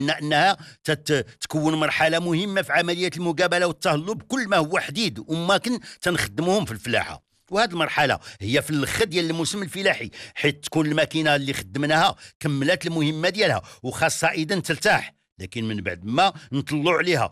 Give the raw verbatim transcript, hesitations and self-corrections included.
انها تت- تكون مرحله مهمه في عمليه المقابله والتهلب كل ما هو حديد وممكن تنخدموهم في الفلاحه. وهذه المرحله هي في الاخر ديال الموسم الفلاحي، حيت تكون الماكينه اللي خدمناها كملات المهمه ديالها وخاصها اذا ترتاح، لكن من بعد ما نطلعوا عليها